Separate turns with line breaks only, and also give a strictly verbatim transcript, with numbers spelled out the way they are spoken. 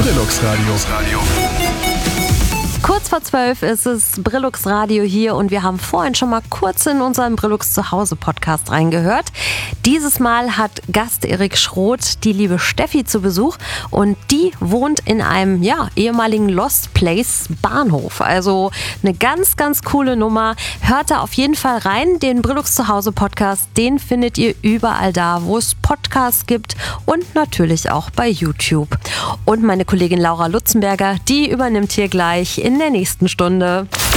Brillux Radio.
Kurz vor zwölf ist es Brillux Radio hier und wir haben vorhin schon mal kurz in unseren Brillux Zuhause Podcast reingehört. Dieses Mal hat Gast Erik Schroth die liebe Steffi zu Besuch und die wohnt in einem ja, ehemaligen Lost Place Bahnhof. Also eine ganz, ganz coole Nummer. Hört da auf jeden Fall rein. Den Brillux Zuhause Podcast, den findet ihr überall da, wo es Podcasts gibt und natürlich auch bei YouTube. Und meine Kollegin Laura Lutzenberger, die übernimmt hier gleich in der nächsten Stunde.